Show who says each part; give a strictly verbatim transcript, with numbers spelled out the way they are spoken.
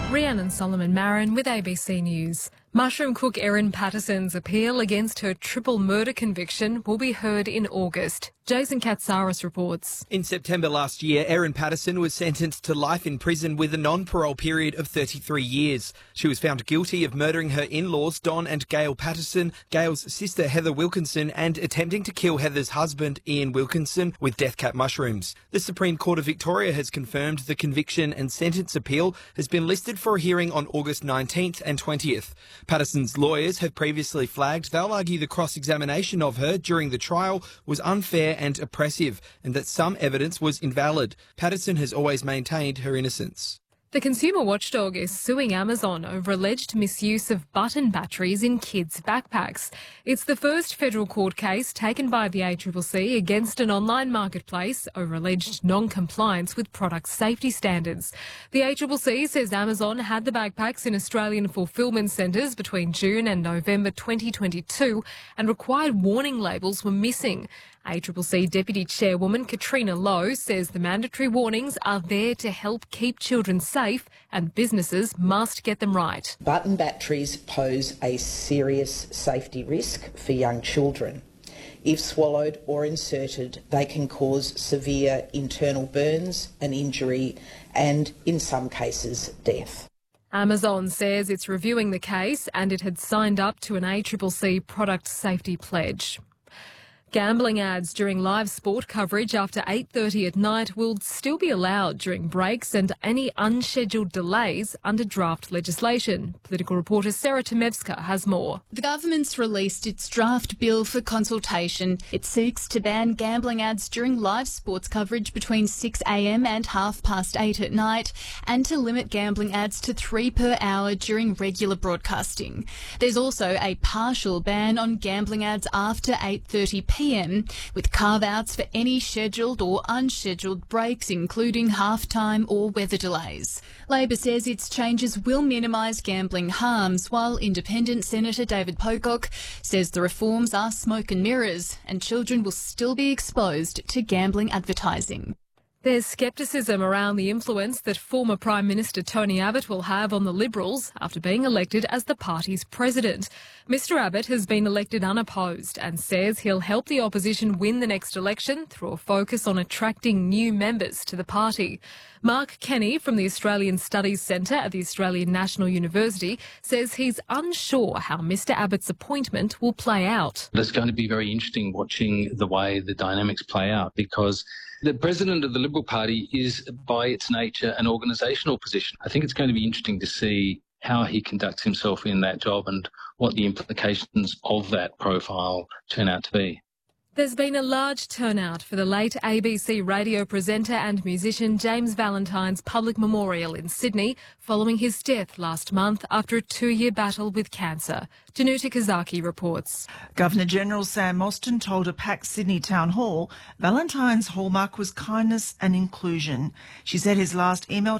Speaker 1: Rhiannon Solomon Marin with A B C News. Mushroom cook Erin Patterson's appeal against her triple murder conviction will be heard in August. Jason Katsaris reports.
Speaker 2: In September last year, Erin Patterson was sentenced to life in prison with a non-parole period of thirty-three years. She was found guilty of murdering her in-laws Don and Gail Patterson, Gail's sister Heather Wilkinson, and attempting to kill Heather's husband Ian Wilkinson with death cap mushrooms. The Supreme Court of Victoria has confirmed the conviction and sentence appeal has been listed for a hearing on August nineteenth and twentieth. Patterson's lawyers have previously flagged they'll argue the cross-examination of her during the trial was unfair and oppressive, and that some evidence was invalid. Patterson has always maintained her innocence.
Speaker 1: The consumer watchdog is suing Amazon over alleged misuse of button batteries in kids' backpacks. It's the first federal court case taken by the A C C C against an online marketplace over alleged non-compliance with product safety standards. The A C C C says Amazon had the backpacks in Australian fulfilment centres between June and November twenty twenty-two, and required warning labels were missing. A C C C Deputy Chairwoman Katrina Lowe says the mandatory warnings are there to help keep children safe, and businesses must get them right.
Speaker 3: Button batteries pose a serious safety risk for young children. If swallowed or inserted, they can cause severe internal burns, an injury and, in some cases, death.
Speaker 1: Amazon says it's reviewing the case and it had signed up to an A C C C product safety pledge. Gambling ads during live sport coverage after eight thirty at night will still be allowed during breaks and any unscheduled delays under draft legislation. Political reporter Sarah Temevska has more.
Speaker 4: The government's released its draft bill for consultation. It seeks to ban gambling ads during live sports coverage between six a m and half past eight at night, and to limit gambling ads to three per hour during regular broadcasting. There's also a partial ban on gambling ads after eight thirty p m, with carve-outs for any scheduled or unscheduled breaks, including half-time or weather delays. Labor says its changes will minimise gambling harms, while Independent Senator David Pocock says the reforms are smoke and mirrors and children will still be exposed to gambling advertising.
Speaker 1: There's scepticism around the influence that former Prime Minister Tony Abbott will have on the Liberals after being elected as the party's president. Mister Abbott has been elected unopposed and says he'll help the opposition win the next election through a focus on attracting new members to the party. Mark Kenny from the Australian Studies Centre at the Australian National University says he's unsure how Mister Abbott's appointment will play out.
Speaker 5: It's going to be very interesting watching the way the dynamics play out, because the president of the Liberal Party is, by its nature, an organisational position. I think it's going to be interesting to see how he conducts himself in that job and what the implications of that profile turn out to be.
Speaker 1: There's been a large turnout for the late A B C radio presenter and musician James Valentine's public memorial in Sydney following his death last month after a two-year battle with cancer. Danuta Kazaki reports.
Speaker 6: Governor-General Sam Mostyn told a packed Sydney Town Hall Valentine's hallmark was kindness and inclusion. She said his last email